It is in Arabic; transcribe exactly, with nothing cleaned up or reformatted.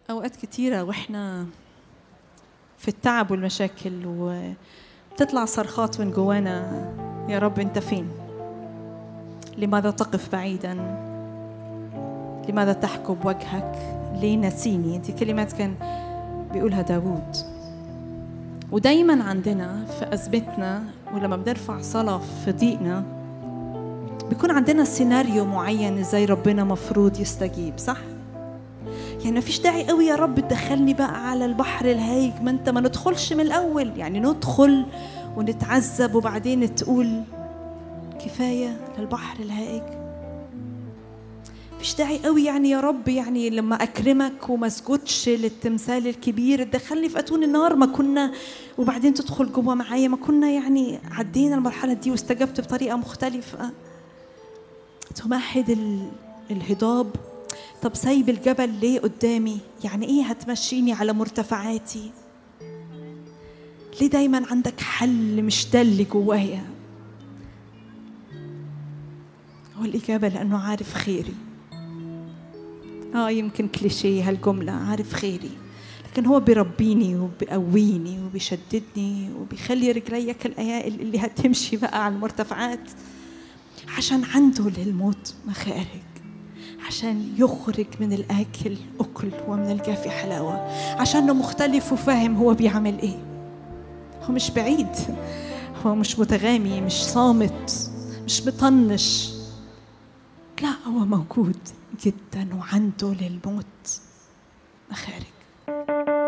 أوقات كتيرة وإحنا في التعب والمشاكل وبتطلع صرخات من جوانا: يا رب أنت فين؟ لماذا تقف بعيدا؟ لماذا تحكب وجهك؟ ليه نسيني؟ دي كلمات كان بيقولها داود. ودايما عندنا في أزمتنا ولما بنرفع صلاة في ضيقنا بيكون عندنا سيناريو معين إزاي ربنا مفروض يستجيب، صح؟ يعني ما فيش داعي قوي يا رب تدخلني بقى على البحر الهايج، ما انت ما ندخلش من الأول، يعني ندخل ونتعذب وبعدين تقول كفاية للبحر الهائج. مفيش داعي قوي يعني يا رب يعني لما أكرمك وما اسجدش للتمثال الكبير تدخلني في أتون النار، ما كنا وبعدين تدخل جوه معايا، ما كنا يعني عدينا المرحلة دي واستجبت بطريقة مختلفة. تمهد الهضاب. طب سايب الجبل ليه قدامي؟ يعني ايه هتمشيني على مرتفعاتي؟ ليه دايما عندك حل مش ده اللي جوايا؟ هو الإجابة لأنه عارف خيري. آه يمكن كليشيه هالجملة، عارف خيري، لكن هو بيربيني وبيقويني وبيشددني وبيخلي رجلي كالأيائل اللي هتمشي بقى على المرتفعات، عشان عنده للموت مخارج، عشان يخرج من الآكل أكل ومن الجافي حلاوة، عشانه مختلف وفاهم هو بيعمل إيه. هو مش بعيد، هو مش متغامي، مش صامت، مش مطنش، لا هو موجود جدا وعنده للموت مخارج.